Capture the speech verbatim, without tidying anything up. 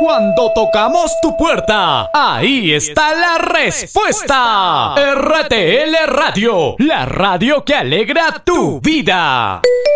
Cuando tocamos tu puerta, ahí está la respuesta. R T L Radio, la radio que alegra tu vida.